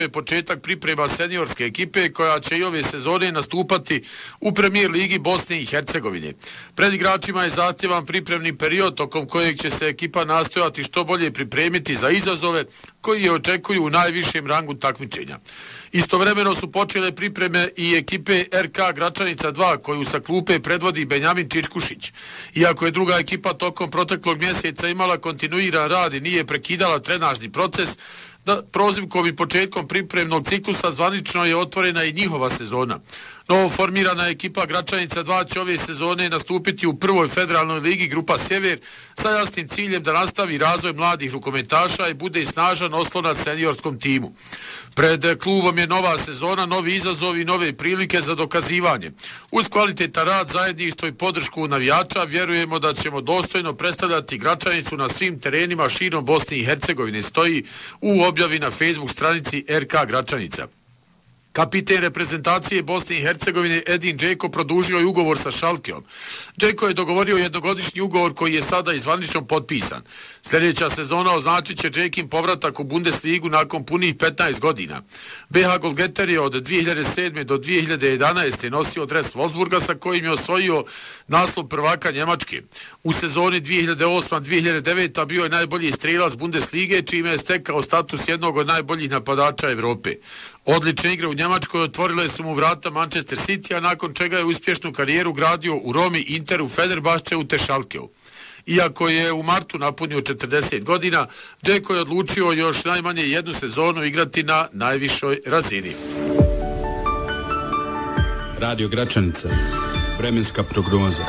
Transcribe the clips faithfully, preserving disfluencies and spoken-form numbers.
je početak priprema seniorske ekipe koja će i ove sezone nastupati u Premier ligi Bosne i Hercegovine. Pred igračima je zahtjevan pripremni period tokom kojeg će se ekipa nastojati što bolje pripremiti za izazove koji je očekuju u najvišem rangu takmičenja. Istovremeno su počele pripreme i ekipe R K Gračanica dva koju sa klupe predvodi Benjamin Čičkušić. Iako je druga ekipa tokom proteklog mjeseca imala kontinuiran rad i nije prekidala trenažni proces, da prozivkom i početkom pripremnog ciklusa zvanično je otvorena i njihova sezona. Novo formirana ekipa Gračanica dva će ove sezone nastupiti u prvoj federalnoj ligi Grupa Sjever sa jasnim ciljem da nastavi razvoj mladih rukometaša i bude snažan oslonac seniorskom timu. Pred klubom je nova sezona, novi izazovi i nove prilike za dokazivanje. Uz kvalitetan rad, zajedništvo i podršku navijača vjerujemo da ćemo dostojno predstavljati Gračanicu na svim terenima širom Bosne i Hercegovine, stoji u objavi na Facebook stranici R K Gračanica. Kapiten reprezentacije Bosne i Hercegovine Edin Džeko produžio je ugovor sa Schalkeom. Džeko je dogovorio jednogodišnji ugovor koji je sada izvanično potpisan. Sljedeća sezona označit će Džekin povratak u Bundesligu nakon punih petnaest godina. B H Golgeter je od dvije hiljade sedme do dvije hiljade jedanaeste nosio dres Wolfsburga sa kojim je osvojio naslov prvaka Njemačke. U sezoni dvije hiljade osme dvije hiljade devete bio je najbolji strelac Bundeslige, čime je stekao status jednog od najboljih napadača Evrope. Odlične igre u Njemačkoj otvorile su mu vrata Manchester City, a nakon čega je uspješnu karijeru gradio u Romi, Interu, Fenerbahčeu te Schalkeu. Iako je u martu napunio četrdeset godina, Džeko je odlučio još najmanje jednu sezonu igrati na najvišoj razini. Radio Gračanica, vremenska prognoza.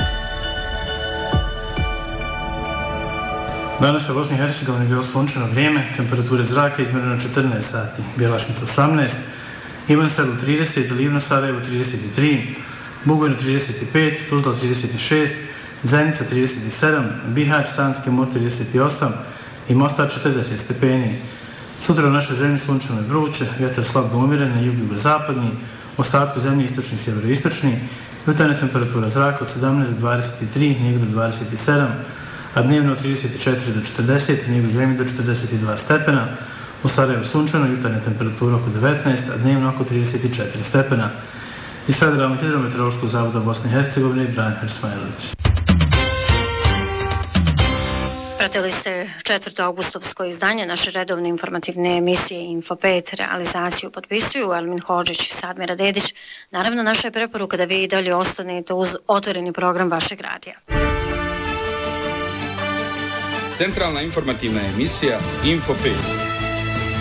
Danas u Bosni i Hercegovini je bilo sunčano vrijeme, temperature zraka izmjereno četrnaest sati, Bjelašnica osamnaest, Ivan Selu trideset, Livno Sarajevo trideset tri, Bugojno trideset pet, Tuzla trideset šest, Zenica trideset sedam, Bihać, Sanski most trideset osam i Mostar četrdeset stepeni. Sutra u našoj zemlji sunčano je vruće, vjetar slab do umjeren, jug jugozapadni, u ostatku zemlji istočni, sjeveroistočni, jutarnja temperatura zraka od sedamnaest do dvadeset tri, njeg do dvadeset sedam, a dnevno od trideset četiri do četrdeset, njeg u zemlji do četrdeset dva stepena, u Sarajevu sunčano, jutarnja temperatura oko devetnaest, a dnevno oko trideset četiri stepena. Iz Federalnog hidrometeorološkog zavoda Bosne i Hercegovine, Branimir Smajlović. Pratili ste četvrto augustovsko izdanje naše redovne informativne emisije Info pet. Realizaciju potpisuju Elmin Hodžić i Sadmira Dedić. Naravno, naša je preporuka da vi i dalje ostanete uz otvoreni program vašeg radija. Centralna informativna emisija Info pet.